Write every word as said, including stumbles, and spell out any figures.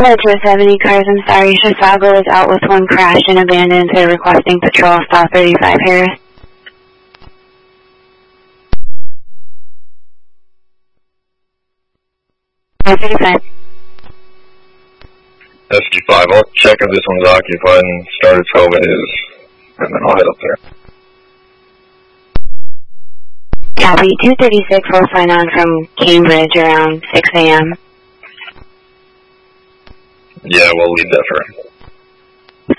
Metro seventy cars, I'm sorry, Chisago is out with one crashed and abandoned, so requesting patrol stop thirty-five Harris. thirty-five. S G five, I'll check if this one's occupied and start at twelve it is, and then I'll head up there. Copy, two thirty-six will sign on from Cambridge around six A M Yeah, we'll leave that for